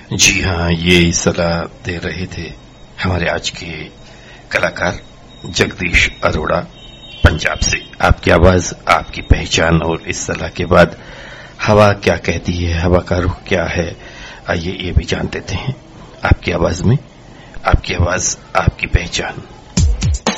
जी हाँ, ये सलाह दे रहे थे हमारे आज के कलाकार जगदीश अरोड़ा पंजाब से। आपकी आवाज, आपकी पहचान और इस सलाह के बाद हवा क्या कहती है, हवा का रुख क्या है, आइए ये भी जान लेते हैं। आपकी आवाज में, आपकी आवाज, आपकी पहचान।